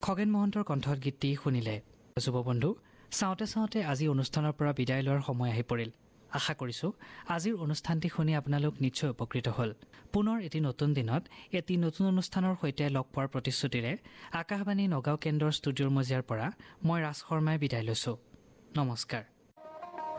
খগেন মহন্তৰ কণ্ঠত গীতটি শুনিলে। যুৱ বন্ধু, চাওঁতে চাওঁতে আজি অনুষ্ঠানৰ পৰা বিদায় লোৱাৰ সময় আহি পৰিল। আশা কৰিছোঁ আজিৰ অনুষ্ঠানটি শুনি আপোনালোক নিশ্চয় উপকৃত হ'ল। পুনৰ এটি নতুন দিনত এটি নতুন অনুষ্ঠানৰ সৈতে লগ পোৱাৰ প্ৰতিশ্ৰুতিৰে আকাশবাণী নগাঁও কেন্দ্ৰৰ ষ্টুডিঅ'ৰ মজিয়াৰ পৰা মই ৰাজ শৰ্মাই বিদায় লৈছোঁ। নমস্কাৰ।